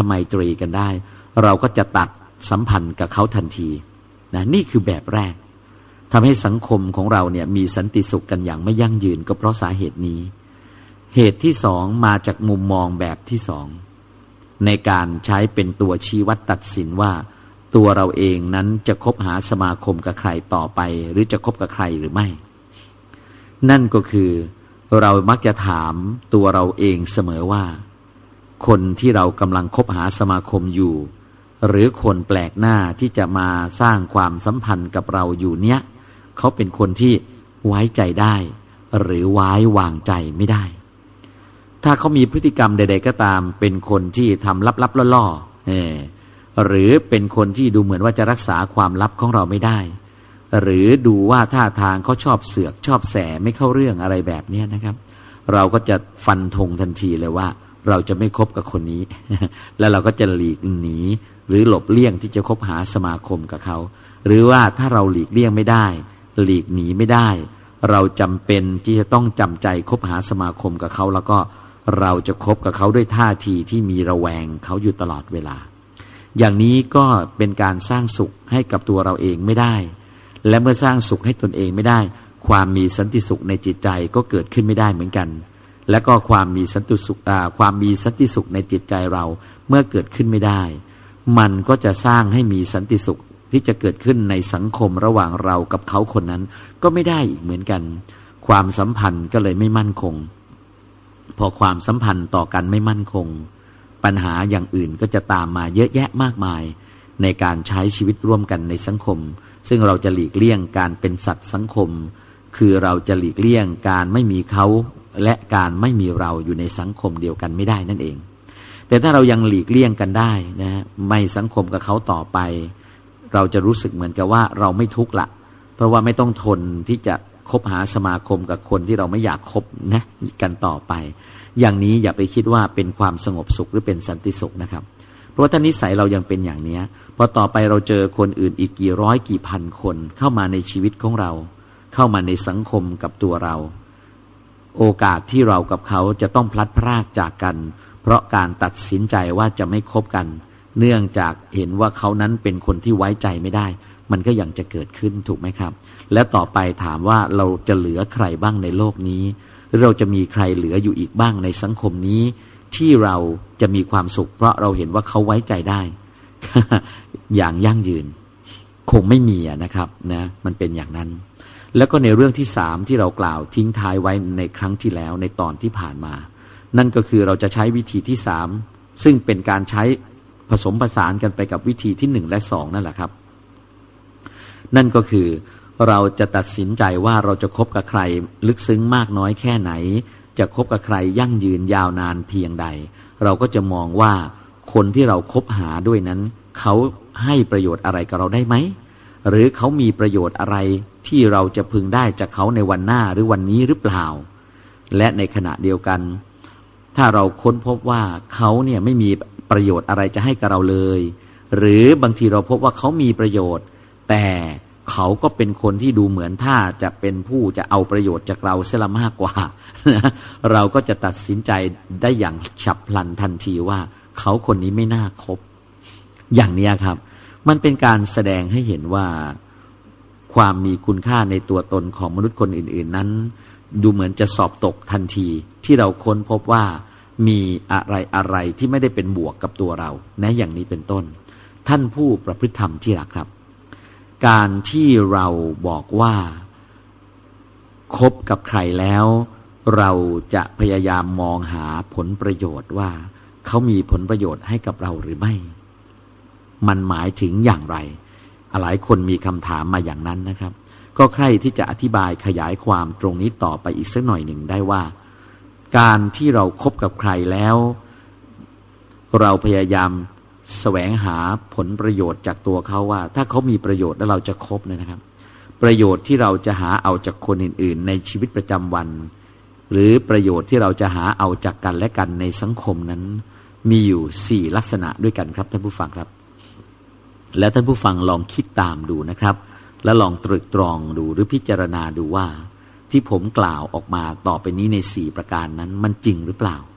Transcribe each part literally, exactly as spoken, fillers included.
ไมตรีกันได้เราก็จะตัดสัมพันธ์กับเขาทันทีนะนี่คือแบบแรกทำให้สังคมของเราเนี่ยมีสันติสุขกันอย่างไม่ยั่งยืนก็เพราะสาเหตุนี้เหตุที่สองมาจากมุมมองแบบที่สองในการใช้เป็นตัวชี้วัดตัดสินว่าตัวเราเองนั้นจะคบหาสมาคมกับใครต่อไปหรือจะคบกับใครหรือไม่นั่นก็คือเรามักจะถามตัวเราเองเสมอว่าคนที่เรากำลังคบหาสมาคมอยู่หรือคนแปลกหน้าที่จะมาสร้างความสัมพันธ์กับเราอยู่เนี้ยเขาเป็นคนที่ไว้ใจได้หรือไว้วางใจไม่ได้ถ้าเขามีพฤติกรรมใดๆก็ตามเป็นคนที่ทำลับๆล่อๆเออหรือเป็นคนที่ดูเหมือนว่าจะรักษาความลับของเราไม่ได้หรือดูว่าท่าทางเขาชอบเสือกชอบแสไม่เข้าเรื่องอะไรแบบนี้นะครับเราก็จะฟันธงทันทีเลยว่าเราจะไม่คบกับคนนี้ แล้วเราก็จะหลีกหนีหรือหลบเลี่ยงที่จะคบหาสมาคมกับเขาหรือว่าถ้าเราหลีกเลี่ยงไม่ได้หลีกหนีไม่ได้เราจำเป็นที่จะต้องจำใจคบหาสมาคมกับเขาแล้วก็เราจะคบกับเขาด้วยท่าทีที่มีระแวงเขาอยู่ตลอดเวลาอย่างนี้ก็เป็นการสร้างสุขให้กับตัวเราเองไม่ได้และเมื่อสร้างสุขให้ตนเองไม่ได้ความมีสันติสุขในจิตใจก็เกิดขึ้นไม่ได้เหมือนกันและก็ความมีสันติสุขอ่าความมีสันติสุขในจิตใจเราเมื่อเกิดขึ้นไม่ได้มันก็จะสร้างให้มีสันติสุขที่จะเกิดขึ้นในสังคมระหว่างเรากับเขาคนนั้นก็ไม่ได้อีกเหมือนกันความสัมพันธ์ก็เลยไม่มั่นคงพอความสัมพันธ์ต่อกันไม่มั่นคงปัญหาอย่างอื่นก็จะตามมาเยอะแยะมากมายในการใช้ชีวิตร่วมกันในสังคมซึ่งเราจะหลีกเลี่ยงการเป็นสัตว์สังคมคือเราจะหลีกเลี่ยงการไม่มีเขาและการไม่มีเราอยู่ในสังคมเดียวกันไม่ได้นั่นเองแต่ถ้าเรายังหลีกเลี่ยงกันได้นะไม่สังคมกับเขาต่อไปเราจะรู้สึกเหมือนกับว่าเราไม่ทุกข์ละเพราะว่าไม่ต้องทนที่จะคบหาสมาคมกับคนที่เราไม่อยากคบนะกันต่อไปอย่างนี้อย่าไปคิดว่าเป็นความสงบสุขหรือเป็นสันติสุขนะครับเพราะว่าถ้านิสัยเรายังเป็นอย่างนี้พอต่อไปเราเจอคนอื่นอีกกี่ร้อยกี่พันคนเข้ามาในชีวิตของเราเข้ามาในสังคมกับตัวเราโอกาสที่เรากับเขาจะต้องพลัดพรากจากกันเพราะการตัดสินใจว่าจะไม่คบกันเนื่องจากเห็นว่าเขานั้นเป็นคนที่ไว้ใจไม่ได้มันก็ยังจะเกิดขึ้นถูกไหมครับและต่อไปถามว่าเราจะเหลือใครบ้างในโลกนี้หรือเราจะมีใครเหลืออยู่อีกบ้างในสังคมนี้ที่เราจะมีความสุขเพราะเราเห็นว่าเขาไว้ใจได้ อย่างยั่งยืนคงไม่มีนะครับนะมันเป็นอย่างนั้นแล้วก็ในเรื่องที่สามที่เรากล่าวทิ้งท้ายไว้ในครั้งที่แล้วในตอนที่ผ่านมานั่นก็คือเราจะใช้วิธีที่สามซึ่งเป็นการใช้ผสมผสานกันไปกับวิธีที่หนึ่งและสองนั่นแหละครับนั่นก็คือเราจะตัดสินใจว่าเราจะคบกับใครลึกซึ้งมากน้อยแค่ไหนจะคบกับใครยั่งยืนยาวนานเพียงใดเราก็จะมองว่าคนที่เราคบหาด้วยนั้นเขาให้ประโยชน์อะไรกับเราได้ไหมหรือเขามีประโยชน์อะไรที่เราจะพึงได้จากเขาในวันหน้าหรือวันนี้หรือเปล่าและในขณะเดียวกันถ้าเราค้นพบว่าเขาเนี่ยไม่มีประโยชน์อะไรจะให้กับเราเลยหรือบางทีเราพบว่าเขามีประโยชน์แต่เขาก็เป็นคนที่ดูเหมือนถ้าจะเป็นผู้จะเอาประโยชน์จากเราเสียละมากกว่าเราก็จะตัดสินใจได้อย่างฉับพลันทันทีว่าเขาคนนี้ไม่น่าคบอย่างนี้ครับมันเป็นการแสดงให้เห็นว่าความมีคุณค่าในตัวตนของมนุษย์คนอื่นๆนั้นดูเหมือนจะสอบตกทันทีที่เราค้นพบว่ามีอะไรอะไรที่ไม่ได้เป็นบวกกับตัวเรานะอย่างนี้เป็นต้นท่านผู้ประพฤติธรรมที่รักครับการที่เราบอกว่าคบกับใครแล้วเราจะพยายามมองหาผลประโยชน์ว่าเขามีผลประโยชน์ให้กับเราหรือไม่มันหมายถึงอย่างไรหลายคนมีคำถามมาอย่างนั้นนะครับก็ใคร่ที่จะอธิบายขยายความตรงนี้ต่อไปอีกสักหน่อยหนึ่งได้ว่าการที่เราคบกับใครแล้วเราพยายามแสวงหาผลประโยชน์จากตัวเขาว่าถ้าเขามีประโยชน์แล้วเราจะคบเนี่ยนะครับประโยชน์ที่เราจะหาเอาจากคนอื่นๆในชีวิตประจำวันหรือประโยชน์ที่เราจะหาเอาจากกันและกันในสังคมนั้นมีอยู่สี่ลักษณะด้วยกันครับท่านผู้ฟังครับและท่านผู้ฟังลองคิดตามดูนะครับและลองตรึกตรองดูหรือพิจารณาดูว่าที่ผมกล่าวออกมาต่อไปนี้ในสี่ประการนั้นมันจริงหรือเปล่า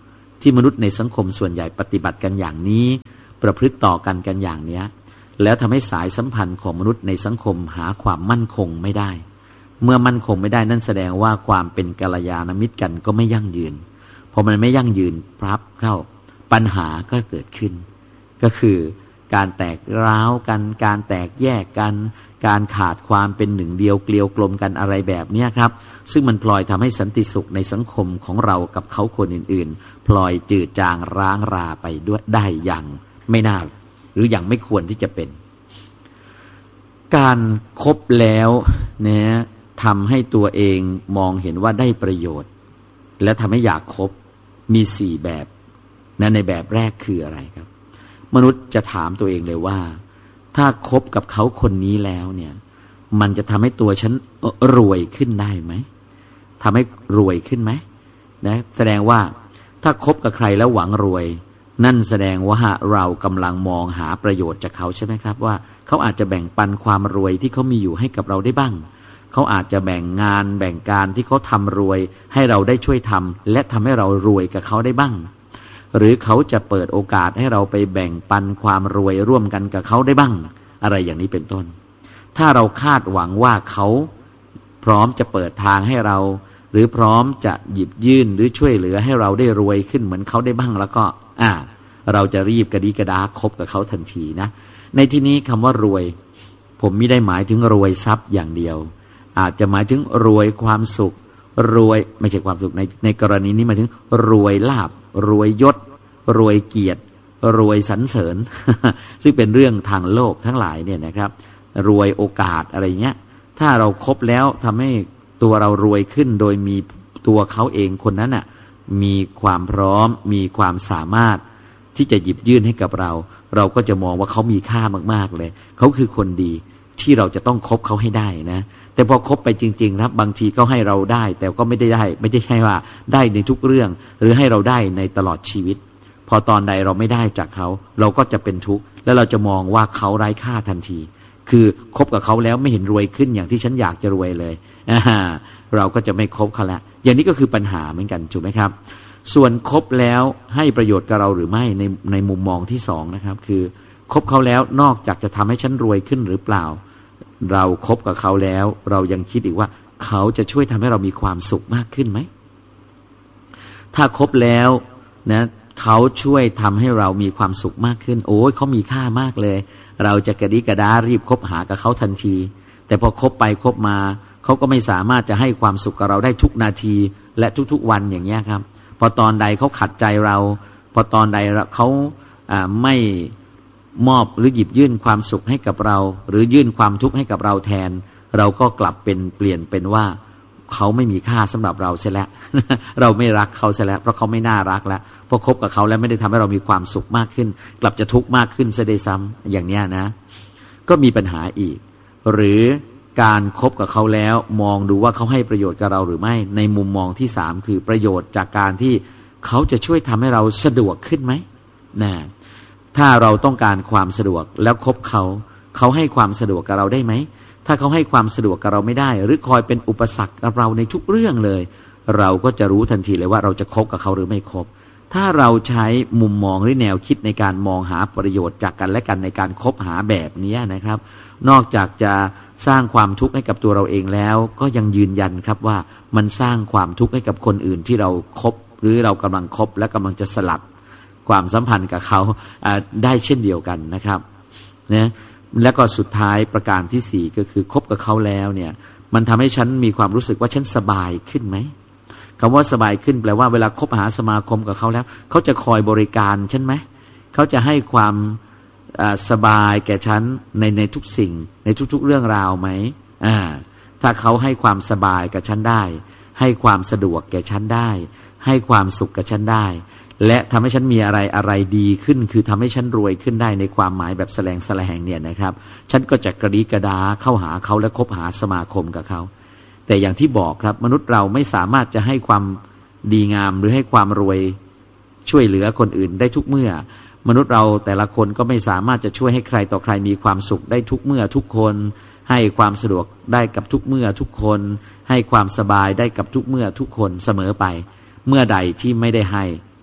ที่มนุษย์ในสังคมส่วนใหญ่ปฏิบัติกันอย่างนี้ประพฤติต่อกันกันอย่างเนี้ยแล้วทำให้สายสัมพันธ์ของมนุษย์ในสังคมหาความมั่นคงไม่ได้เมื่อมั่นคงไม่ได้นั่นแสดงว่าความเป็นกัลยาณมิตรกันก็ไม่ยั่งยืนพอมันไม่ยั่งยืนปั๊บเข้าปัญหาก็เกิดขึ้นก็คือการแตกร้าวกันการแตกแยกกันการขาดความเป็นหนึ่งเดียวเกลียวกลมกันอะไรแบบนี้ครับซึ่งมันพลอยทำให้สันติสุขในสังคมของเรากับเขาคนอื่นๆพลอยจืดจางร้างราไปด้วยได้อย่างไม่น่าหรืออย่างไม่ควรที่จะเป็นการคบแล้วเนี่ยทำให้ตัวเองมองเห็นว่าได้ประโยชน์และทำให้อยากคบมีสี่แบบนะในแบบแรกคืออะไรครับมนุษย์จะถามตัวเองเลยว่าถ้าคบกับเขาคนนี้แล้วเนี่ยมันจะทำให้ตัวฉันรวยขึ้นได้ไหมทำให้รวยขึ้นไหมนะแสดงว่าถ้าคบกับใครแล้วหวังรวยนั่นแสดงว่าเรากำลังมองหาประโยชน์จากเขาใช่ไหมครับว่าเขาอาจจะแบ่งปันความรวยที่เขามีอยู่ให้กับเราได้บ้างเขาอาจจะแบ่งงานแบ่งการที่เขาทำรวยให้เราได้ช่วยทำและทำให้เรารวยกับเขาได้บ้างหรือเขาจะเปิดโอกาสให้เราไปแบ่งปันความรวยร่วมกันกับเขาได้บ้างอะไรอย่างนี้เป็นต้นถ้าเราคาดหวังว่าเขาพร้อมจะเปิดทางให้เราหรือพร้อมจะหยิบยื่นหรือช่วยเหลือให้เราได้รวยขึ้นเหมือนเขาได้บ้างแล้วก็อ่าเราจะรีบกระดีกระดาคบกับเขาทันทีนะในที่นี้คำว่ารวยผมไม่ได้หมายถึงรวยทรัพย์อย่างเดียวอาจจะหมายถึงรวยความสุขรวยไม่ใช่ความสุขในในกรณีนี้หมายถึงรวยลาภรวยยศรวยเกียรติรวยสรรเสริญ ซึ่งเป็นเรื่องทางโลกทั้งหลายเนี่ยนะครับรวยโอกาสอะไรเงี้ยถ้าเราครบแล้วทำให้ตัวเรารวยขึ้นโดยมีตัวเขาเองคนนั้นน่ะมีความพร้อมมีความสามารถที่จะหยิบยื่นให้กับเราเราก็จะมองว่าเขามีค่ามากๆเลยเขาคือคนดีที่เราจะต้องคบเขาให้ได้นะแต่พอคบไปจริงๆครับบางทีเขาให้เราได้แต่ก็ไม่ได้ได้ไม่ได้ใช่ว่าได้ในทุกเรื่องหรือให้เราได้ในตลอดชีวิตพอตอนใดเราไม่ได้จากเขาเราก็จะเป็นทุกข์แล้วเราจะมองว่าเขาไร้ค่าทันทีคือคบกับเขาแล้วไม่เห็นรวยขึ้นอย่างที่ฉันอยากจะรวยเลยเราก็จะไม่คบเขาละอย่างนี้ก็คือปัญหาเหมือนกันถูกไหมครับส่วนคบแล้วให้ประโยชน์กับเราหรือไม่ในในมุมมองที่สองนะครับคือคบเขาแล้วนอกจากจะทำให้ฉันรวยขึ้นหรือเปล่าเราคบกับเขาแล้วเรายังคิดอีกว่าเขาจะช่วยทำให้เรามีความสุขมากขึ้นไหมถ้าคบแล้วนะเขาช่วยทำให้เรามีความสุขมากขึ้นโอ้ยเขามีค่ามากเลยเราจะกระดิกระดารีบคบหากับเขาทันทีแต่พอคบไปคบมาเขาก็ไม่สามารถจะให้ความสุขกับเราได้ทุกนาทีและทุกๆวันอย่างเงี้ยครับพอตอนใดเขาขัดใจเราพอตอนใดเขาไม่มอบหรือหยิบยื่นความสุขให้กับเราหรือยื่นความทุกข์ให้กับเราแทนเราก็กลับเป็นเปลี่ยนเป็นว่าเขาไม่มีค่าสำหรับเราเสียแล้ว เราไม่รักเขาเสียแล้วเพราะเขาไม่น่ารักแล้วพอคบกับเขาแล้วไม่ได้ทำให้เรามีความสุขมากขึ้นกลับจะทุกข์มากขึ้นซะด้วยซ้ำอย่างเนี้ยนะก็มีปัญหาอีกหรือการคบกับเขาแล้วมองดูว่าเขาให้ประโยชน์กับเราหรือไม่ในมุมมองที่สามคือประโยชน์จากการที่เขาจะช่วยทำให้เราสะดวกขึ้นไหมนะถ้าเราต้องการความสะดวกแล้วคบเขาเขาให้ความสะดวกกับเราได้ไหมถ้าเขาให้ความสะดวกกับเราไม่ได้หรือคอยเป็นอุปสรรคกับเราในทุกเรื่องเลยเราก็จะรู้ทันทีเลยว่าเราจะคบกับเขาหรือไม่คบถ้าเราใช้มุมมองหรือแนวคิดในการมองหาประโยชน์จากกันและกันในการคบหาแบบนี้นะครับนอกจากจะสร้างความทุกข์ให้กับตัวเราเองแล้วก็ยังยืนยันครับว่ามันสร้างความทุกข์ให้กับคนอื่นที่เราคบหรือเรากำลังคบและกำลังจะสลัดความสัมพันธ์กับเขาได้เช่นเดียวกันนะครับนะแล้วก็สุดท้ายประการที่สี่ก็คือคบกับเขาแล้วเนี่ยมันทำให้ฉันมีความรู้สึกว่าฉันสบายขึ้นไหมคำว่าสบายขึ้นแปลว่าเวลาคบหาสมาคมกับเขาแล้วเขาจะคอยบริการฉันไหมเขาจะให้ความสบายแก่ฉันในในทุกสิ่งในทุกๆเรื่องราวไหมอ่าถ้าเขาให้ความสบายกับฉันได้ให้ความสะดวกแก่ฉันได้ให้ความสุขกับฉันได้และทำให้ฉันมีอะไรอะไรดีขึ้นคือทำให้ฉันรวยขึ้นได้ในความหมายแบบแสลงแสลงเนี่ยนะครับฉันก็จะกระดีกระดาเข้าหาเขาและคบหาสมาคมกับเขาแต่อย่างที่บอกครับมนุษย์เราไม่สามารถจะให้ความดีงามหรือให้ความรวยช่วยเหลือคนอื่นได้ทุกเมื่อมนุษย์เราแต่ละคนก็ไม่สามารถจะช่วยให้ใครต่อใครมีความสุขได้ทุกเมื่อทุกคนให้ความสะดวกได้กับทุกเมื่อทุกคนให้ความสบายได้กับทุกเมื่อทุกคนเสมอไปเมื่อใดที่ไม่ได้ให้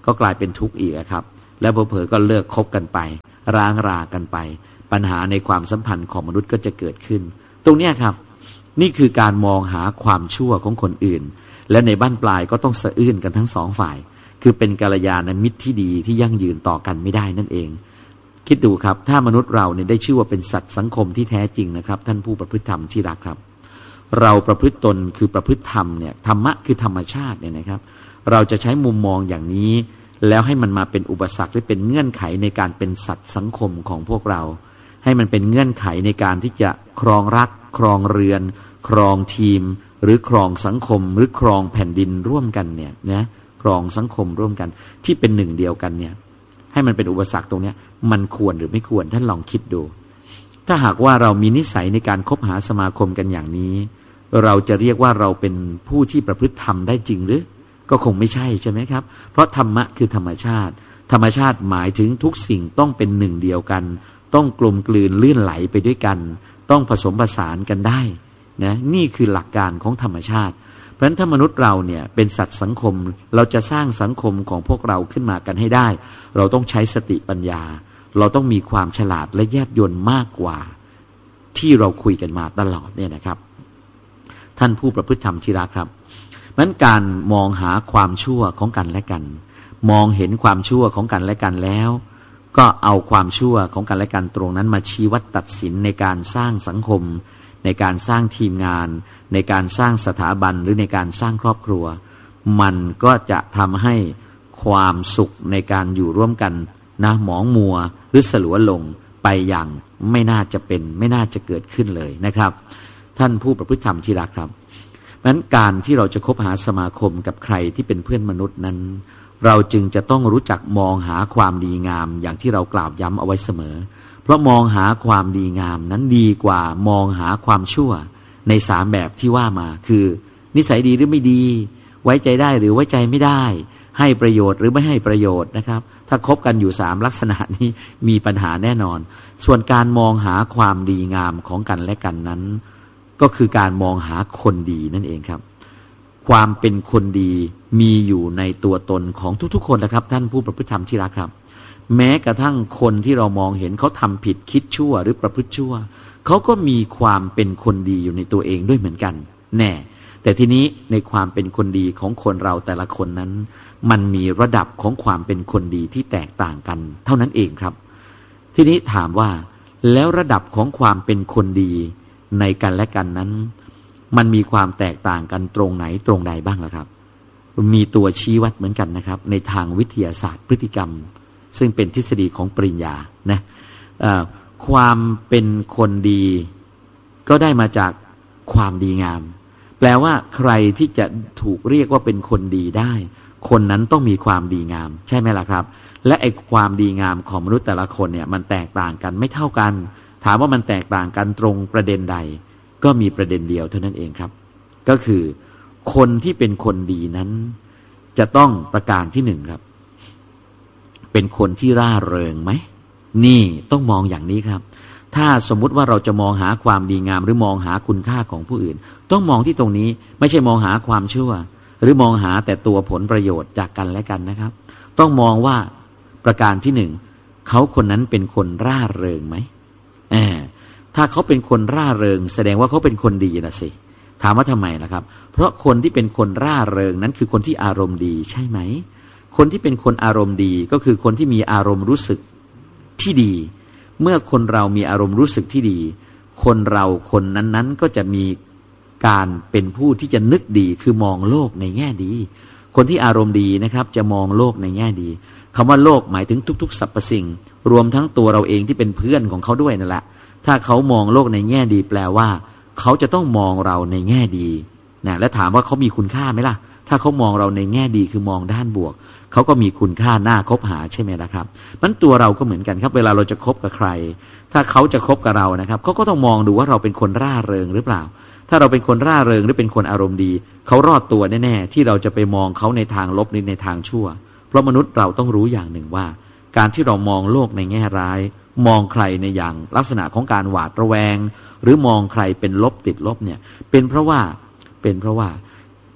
ก็กลายเป็นทุกข์อีกครับแล้วเผลอๆก็เลิกคบกันไปร้างรากันไปปัญหาในความสัมพันธ์ของมนุษย์ก็จะเกิดขึ้นตรงนี้ครับนี่คือการมองหาความชั่วของคนอื่นและในบั้นปลายก็ต้องสะอื้นกันทั้งสองฝ่ายคือเป็นกัลยาณมิตรที่ดีที่ยั่งยืนต่อกันไม่ได้นั่นเองคิดดูครับถ้ามนุษย์เราเนี่ยได้ชื่อว่าเป็นสัตว์สังคมที่แท้จริงนะครับท่านผู้ประพฤติธรรมที่รักครับเราประพฤติตนคือประพฤติธรรมเนี่ยธรรมะคือธรรมชาติเนี่ยนะครับเราจะใช้มุมมองอย่างนี้แล้วให้มันมาเป็นอุปสรรคหรือเป็นเงื่อนไขในการเป็นสัตว์สังคมของพวกเราให้มันเป็นเงื่อนไขในการที่จะครองรักครองเรือนครองทีมหรือครองสังคมหรือครองแผ่นดินร่วมกันเนี่ยนะครองสังคมร่วมกันที่เป็นหนึ่งเดียวกันเนี่ยให้มันเป็นอุปสรรคตรงนี้มันควรหรือไม่ควรท่านลองคิดดูถ้าหากว่าเรามีนิสัยในการคบหาสมาคมกันอย่างนี้เราจะเรียกว่าเราเป็นผู้ที่ประพฤติธรรมได้จริงหรือก็คงไม่ใช่ใช่ไหมครับเพราะธรรมะคือธรรมชาติธรรมชาติหมายถึงทุกสิ่งต้องเป็นหนึ่งเดียวกันต้องกลมกลืนลื่นไหลไปด้วยกันต้องผสมผสานกันได้นะนี่คือหลักการของธรรมชาติเพราะฉะนั้นถ้ามนุษย์เราเนี่ยเป็นสัตว์สังคมเราจะสร้างสังคมของพวกเราขึ้นมากันให้ได้เราต้องใช้สติปัญญาเราต้องมีความฉลาดและแยบยลมากกว่าที่เราคุยกันมาตลอดเนี่ยนะครับท่านผู้ประพฤติธรรมที่รักครับเพราะฉะนั้นการมองหาความชั่วของกันและกันมองเห็นความชั่วของกันและกันแล้วก็เอาความชั่วของกันและกันตรงนั้นมาชี้วัดตัดสินในการสร้างสังคมในการสร้างทีมงานในการสร้างสถาบันหรือในการสร้างครอบครัวมันก็จะทำให้ความสุขในการอยู่ร่วมกันนะหมองมัวหรือสลัวลงไปอย่างไม่น่าจะเป็นไม่น่าจะเกิดขึ้นเลยนะครับท่านผู้ประพฤติธรรมที่รักครับเพราะฉะนั้นการที่เราจะคบหาสมาคมกับใครที่เป็นเพื่อนมนุษย์นั้นเราจึงจะต้องรู้จักมองหาความดีงามอย่างที่เรากล่าวย้ำเอาไว้เสมอเพราะมองหาความดีงามนั้นดีกว่ามองหาความชั่วในสามแบบที่ว่ามาคือนิสัยดีหรือไม่ดีไว้ใจได้หรือไว้ใจไม่ได้ให้ประโยชน์หรือไม่ให้ประโยชน์นะครับถ้าคบกันอยู่สามลักษณะนี้มีปัญหาแน่นอนส่วนการมองหาความดีงามของกันและกันนั้นก็คือการมองหาคนดีนั่นเองครับความเป็นคนดีมีอยู่ในตัวตนของทุกๆคนนะครับท่านผู้ประพฤติธรรมที่รักครับแม้กระทั่งคนที่เรามองเห็นเขาทำผิดคิดชั่วหรือประพฤติชั่วเขาก็มีความเป็นคนดีอยู่ในตัวเองด้วยเหมือนกันแน่แต่ทีนี้ในความเป็นคนดีของคนเราแต่ละคนนั้นมันมีระดับของความเป็นคนดีที่แตกต่างกันเท่านั้นเองครับทีนี้ถามว่าแล้วระดับของความเป็นคนดีในกันและกันนั้นมันมีความแตกต่างกันตรงไหนตรงใดบ้างล่ะครับมีตัวชี้วัดเหมือนกันนะครับในทางวิทยาศาสตร์พฤติกรรมซึ่งเป็นทฤษฎีของปริญญานะความเป็นคนดีก็ได้มาจากความดีงามแปลว่าใครที่จะถูกเรียกว่าเป็นคนดีได้คนนั้นต้องมีความดีงามใช่ไหมล่ะครับและไอ้ความดีงามของมนุษย์แต่ละคนเนี่ยมันแตกต่างกันไม่เท่ากันถามว่ามันแตกต่างกันตรงประเด็นใดก็มีประเด็นเดียวเท่านั้นเองครับก็คือคนที่เป็นคนดีนั้นจะต้องประการที่หนึ่งครับเป็นคนที่ร่าเริงไหมนี่ต้องมองอย่างนี้ครับถ้าสมมุติว่าเราจะมองหาความดีงามหรือมองหาคุณค่าของผู้อื่นต้องมองที่ตรงนี้ไม่ใช่มองหาความชั่วหรือมองหาแต่ตัวผลประโยชน์จากกันและกันนะครับต้องมองว่าประการที่หนึ่งเขาคนนั้นเป็นคนร่าเริงไหมเออถ้าเขาเป็นคนร่าเริงแสดงว่าเขาเป็นคนดีนะสิถามว่าทำไมล่ะครับเพราะคนที่เป็นคนร่าเริงนั้นคือคนที่อารมณ์ดีใช่ไหมคนที่เป็นคนอารมณ์ดีก็คือคนที่มีอารมณ์รู้สึกที่ดีเมื่อคนเรามีอารมณ์รู้สึกที่ดีคนเราคนนั้นๆก็จะมีการเป็นผู้ที่จะนึกดีคือมองโลกในแง่ดีคนที่อารมณ์ดีนะครับจะมองโลกในแง่ดีคำว่าโลกหมายถึงทุกๆสรรพสิ่งรวมทั้งตัวเราเองที่เป็นเพื่อนของเขาด้วยนั่นแหละถ้าเขามองโลกในแง่ดีแปลว่าเขาจะต้องมองเราในแง่ดีนะและถามว่าเขามีคุณค่าไหมล่ะถ้าเขามองเราในแง่ดีคือมองด้านบวกเขาก็มีคุณค่าน่าคบหาใช่ไหมล่ะครับมันตัวเราก็เหมือนกันครับเวลาเราจะคบกับใครถ้าเขาจะคบกับเรานะครับเขาก็ต้องมองดูว่าเราเป็นคนร่าเริงหรือเปล่าถ้าเราเป็นคนร่าเริงหรือเป็นคนอารมณ์ดีเขารอดตัวแน่ๆที่เราจะไปมองเขาในทางลบหรือในทางชั่วเพราะมนุษย์เราต้องรู้อย่างหนึ่งว่าการที่เรามองโลกในแง่ร้ายมองใครในอย่างลักษณะของการหวาดระแวงหรือมองใครเป็นลบติดลบเนี่ยเป็นเพราะว่าเป็นเพราะว่า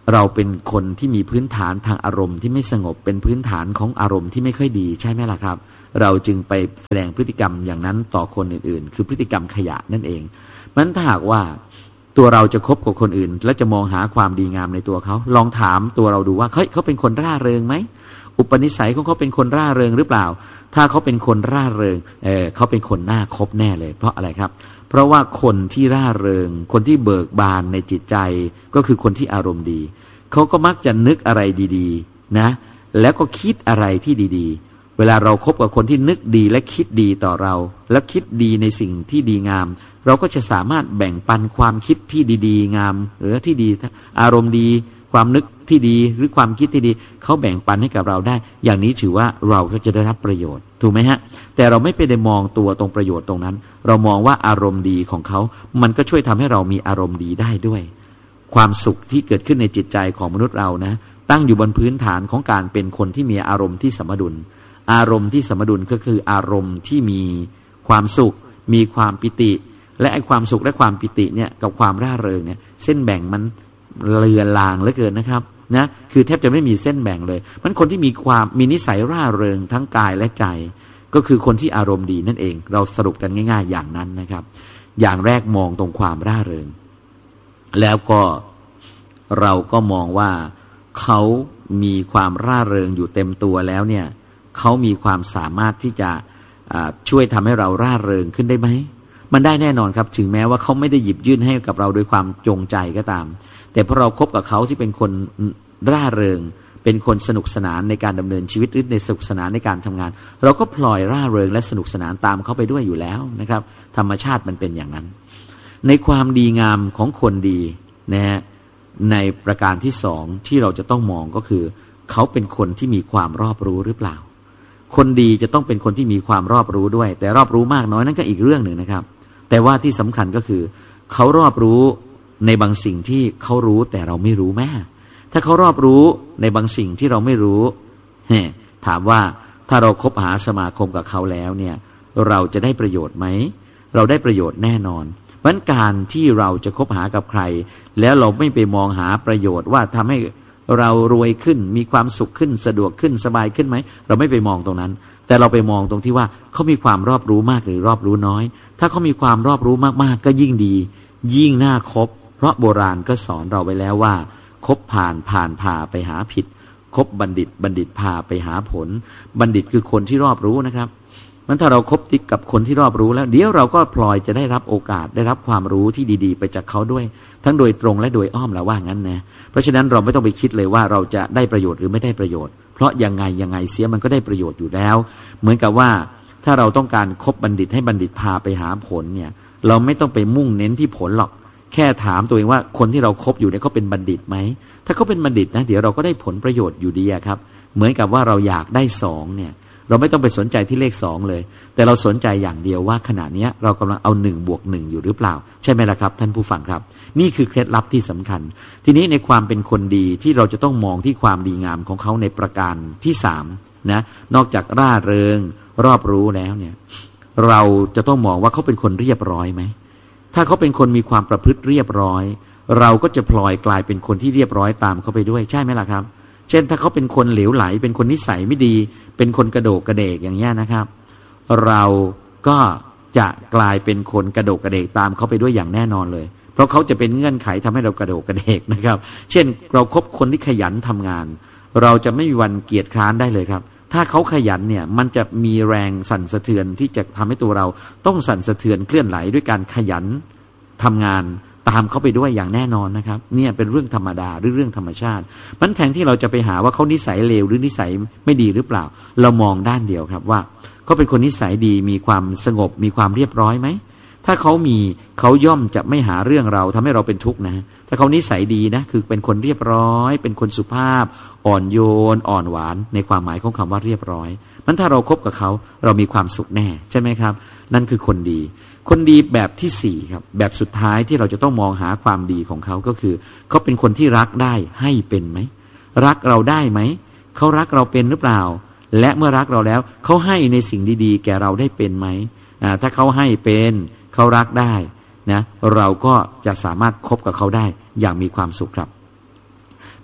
เราเป็นคนที่มีพื้นฐานทางอารมณ์ที่ไม่สงบเป็นพื้นฐานของอารมณ์ที่ไม่ค่อยดีใช่ไหมล่ะครับเราจึงไปแสดงพฤติกรรมอย่างนั้นต่อคนอื่นๆคือพฤติกรรมขยะนั่นเองมันถ้าหากว่าตัวเราจะคบกับคนอื่นแล้วจะมองหาความดีงามในตัวเขาลองถามตัวเราดูว่าเฮ้ยเขาเป็นคนร่าเริงไหมอุปนิสัยของเขาเป็นคนร่าเริงหรือเปล่าถ้าเขาเป็นคนร่าเริงเออเขาเป็นคนน่าคบแน่เลยเพราะอะไรครับเพราะว่าคนที่ร่าเริงคนที่เบิกบานในจิตใจก็คือคนที่อารมณ์ดีเขาก็มักจะนึกอะไรดีๆนะแล้วก็คิดอะไรที่ดีๆเวลาเราคบกับคนที่นึกดีและคิดดีต่อเราและคิดดีในสิ่งที่ดีงามเราก็จะสามารถแบ่งปันความคิดที่ดีๆงามหรือที่ดีอารมณ์ดีความนึกที่ดีหรือความคิดที่ดีเขาแบ่งปันให้กับเราได้อย่างนี้ถือว่าเราก็จะได้รับประโยชน์ถูกไหมฮะแต่เราไม่ไปได้มองตัวตรงประโยชน์ตรงนั้นเรามองว่าอารมณ์ดีของเขามันก็ช่วยทำให้เรามีอารมณ์ดีได้ด้วยความสุขที่เกิดขึ้นในจิตใจของมนุษย์เรานะตั้งอยู่บนพื้นฐานของการเป็นคนที่มีอารมณ์ที่สมดุลอารมณ์ที่สมดุลก็คืออารมณ์ที่มีความสุขมีความปิติและไอ้ความสุขและความปิติเนี่ยกับความร่าเริงเนี่ยเส้นแบ่งมันเลือนลางเหลือเกินนะครับนะคือแทบจะไม่มีเส้นแบ่งเลยมันคนที่มีความมีนิสัยร่าเริงทั้งกายและใจก็คือคนที่อารมณ์ดีนั่นเองเราสรุปกันง่ายๆอย่างนั้นนะครับอย่างแรกมองตรงความร่าเริงแล้วก็เราก็มองว่าเขามีความร่าเริงอยู่เต็มตัวแล้วเนี่ยเขามีความสามารถที่จะช่วยทำให้เราร่าเริงขึ้นได้ไหมมันได้แน่นอนครับถึงแม้ว่าเขาไม่ได้หยิบยื่นให้กับเราโดยความจงใจก็ตามแต่พอเราคบกับเขาที่เป็นคนร่าเริงเป็นคนสนุกสนานในการดำเนินชีวิตหรือในสนุกสนานในการทำงานเราก็พลอยร่าเริงและสนุกสนานตามเขาไปด้วยอยู่แล้วนะครับธรรมชาติมันเป็นอย่างนั้นในความดีงามของคนดีนะฮะในประการที่สองที่เราจะต้องมองก็คือเขาเป็นคนที่มีความรอบรู้หรือเปล่าคนดีจะต้องเป็นคนที่มีความรอบรู้ด้วยแต่รอบรู้มากน้อยนั่นก็อีกเรื่องหนึ่งนะครับแต่ว่าที่สำคัญก็คือเขารอบรู้ในบางสิ่งที่เขารู้แต่เราไม่รู้แม่ถ้าเขารอบรู้ในบางสิ่งที่เราไม่รู้ถามว่าถ้าเราคบหาสมาคมกับเขาแล้วเนี่ยเราจะได้ประโยชน์ไหมเราได้ประโยชน์แน่นอนเพราะการที่เราจะคบหากับใครแล้วเราไม่ไปมองหาประโยชน์ว่าทำให้เรารวยขึ้นมีความสุขขึ้นสะดวกขึ้นสบายขึ้นไหมเราไม่ไปมองตรงนั้นแต่เราไปมองตรงที่ว่าเขามีความรอบรู้มากหรือรอบรู้น้อยถ้าเขามีความรอบรู้มากๆก็ยิ่งดียิ่งน่าคบเพราะโบราณก็สอนเราไว้แล้วว่าคบผ่านผ่านพาไปหาผิดคบบัณฑิตบัณฑิตพาไปหาผลบัณฑิตคือคนที่รอบรู้นะครับมันถ้าเราคบติดกับคนที่รอบรู้แล้วเดี๋ยวเราก็พลอยจะได้รับโอกาสได้รับความรู้ที่ดีๆไปจากเขาด้วยทั้งโดยตรงและโดยอ้อมแล้วว่างั้นนะเพราะฉะนั้นเราไม่ต้องไปคิดเลยว่าเราจะได้ประโยชน์หรือไม่ได้ประโยชน์เพราะยังไงยังไงเสียมันก็ได้ประโยชน์อยู่แล้วเหมือนกับว่าถ้าเราต้องการคบบัณฑิตให้บัณฑิตพาไปหาผลเนี่ยเราไม่ต้องไปมุ่งเน้นที่ผลหรอกแค่ถามตัวเองว่าคนที่เราคบอยู่เนี่ยเขาเป็นบัณฑิตไหมถ้าเขาเป็นบัณฑิตนะเดี๋ยวเราก็ได้ผลประโยชน์อยู่ดีครับเหมือนกับว่าเราอยากได้สองเนี่ยเราไม่ต้องไปสนใจที่เลขสองเลยแต่เราสนใจอย่างเดียวว่าขณะนี้เรากำลังเอาหนึ่งบวกหนึ่งอยู่หรือเปล่าใช่ไหมล่ะครับท่านผู้ฟังครับนี่คือเคล็ดลับที่สำคัญทีนี้ในความเป็นคนดีที่เราจะต้องมองที่ความดีงามของเขาในประการที่สามนะนอกจากร่าเริงรอบรู้แล้วเนี่ยเราจะต้องมองว่าเขาเป็นคนเรียบร้อยไหมถ้าเขาเป็นคนมีความประพฤติเรียบร้อยเราก็จะพลอยกลายเป็นคนที่เรียบร้อยตามเขาไปด้วยใช่ไหมล่ะครับเช่นถ้าเขาเป็นคนเหลวไหลเป็นคนนิสัยไม่ดีเป็นคนกระโดกกระเดกอย่างนี้นะครับเราก็จะกลายเป็นคนกระโดกกระเดกตามเขาไปด้วยอย่างแน่นอนเลยเพราะเขาจะเป็นเงื่อนไขทำให้เรากระโดกกระเดกนะครับเช่นเราคบคนที่ขยันทำงานเราจะไม่มีวันเกียจคร้านได้เลยครับถ้าเขาขยันเนี่ยมันจะมีแรงสั่นสะเทือนที่จะทำให้ตัวเราต้องสั่นสะเทือนเคลื่อนไหลด้วยการขยันทำงานตามเขาไปด้วยอย่างแน่นอนนะครับเนี่ยเป็นเรื่องธรรมดาหรือเรื่องธรรมชาติมันแทนที่เราจะไปหาว่าเขานิสัยเลวหรือนิสัยไม่ดีหรือเปล่าเรามองด้านเดียวครับว่าเขาเป็นคนนิสัยดีมีความสงบมีความเรียบร้อยไหมถ้าเขามีเขาย่อมจะไม่หาเรื่องเราทำให้เราเป็นทุกข์นะถ้าเขานิสัยดีนะคือเป็นคนเรียบร้อยเป็นคนสุภาพอ่อนโยนอ่อนหวานในความหมายของคำว่าเรียบร้อยมันถ้าเราคบกับเขาเรามีความสุขแน่ใช่ไหมครับนั่นคือคนดีคนดีแบบที่สี่ครับแบบสุดท้ายที่เราจะต้องมองหาความดีของเขาก็คือเขาเป็นคนที่รักได้ให้เป็นไหมรักเราได้ไหมเขารักเราเป็นหรือเปล่าและเมื่อรักเราแล้วเขาให้ในสิ่งดีๆแก่เราได้เป็นไหมอ่าถ้าเขาให้เป็นเขารักได้นะเราก็จะสามารถคบกับเขาได้อย่างมีความสุขครับ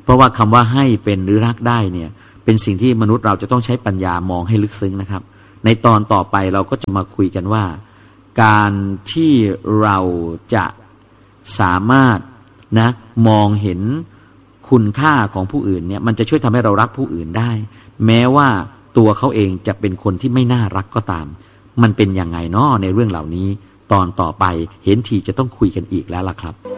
เพราะว่าคำว่าให้เป็นหรือรักได้เนี่ยเป็นสิ่งที่มนุษย์เราจะต้องใช้ปัญญามองให้ลึกซึ้งนะครับในตอนต่อไปเราก็จะมาคุยกันว่าการที่เราจะสามารถนะมองเห็นคุณค่าของผู้อื่นเนี่ยมันจะช่วยทำให้เรารักผู้อื่นได้แม้ว่าตัวเขาเองจะเป็นคนที่ไม่น่ารักก็ตามมันเป็นยังไงเนาะในเรื่องเหล่านี้ตอนต่อไปเห็นทีจะต้องคุยกันอีกแล้วล่ะครับ